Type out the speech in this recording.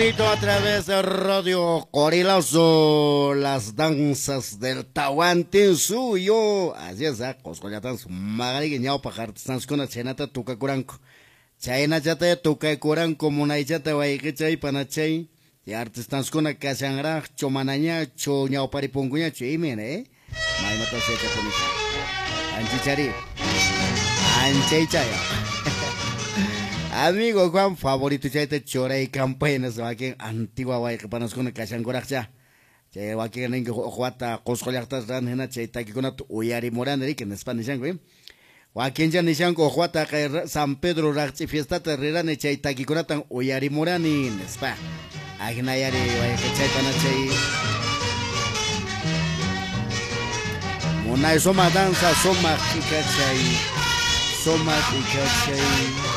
A través de Radio Corilazo, las danzas del Tahuantin suyo. Así es, Coscoyatan, Magari, Guiñao, Pajartans con la Chenata, Tuca Curanco. Chaina Chate, Tuca Curanco, Munaichata, Waikichay, Panachay. Y artistas con la Casangra, Chomanaña, Choñao Paripunguña, Chimen, Maimata Seca Punisha. Anchichari. Anchaychaya. Amigo Juan, favorito chaite chora y campañas de aquí antigua guay que panas con el cachangoracha. Che aquí en que juata coscollactas ran hena chaita que con uyari moran que en Spanish güey. Joaquín ya nishan ko juata que San Pedro rachi fiesta terrera ne chaita que con tan uyari moran en Spa. Agna yari guay que chaita na chai. Mona soma danza soma kikachai. Soma kikachai.